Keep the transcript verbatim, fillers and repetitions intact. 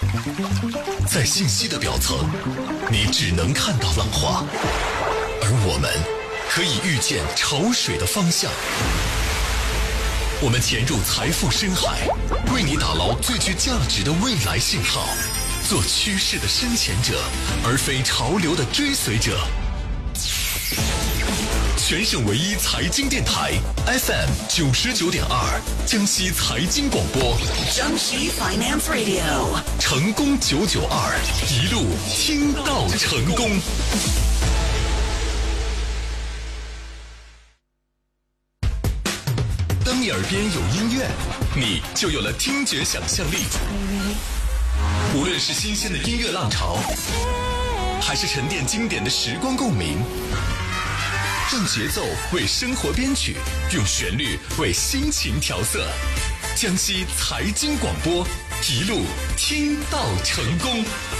在信息的表层，你只能看到浪花，而我们可以预见潮水的方向。我们潜入财富深海，为你打捞最具价值的未来信号，做趋势的深潜者，而非潮流的追随者。全省唯一财经电台 F M 九十九点二，江西财经广播， 江西 Finance Radio， 成功九九二，一路听到成功。当你耳边有音乐，你就有了听觉想象力。无论是新鲜的音乐浪潮，还是沉淀经典的时光共鸣，用节奏为生活编曲，用旋律为心情调色。江西财经广播，一路听到成功。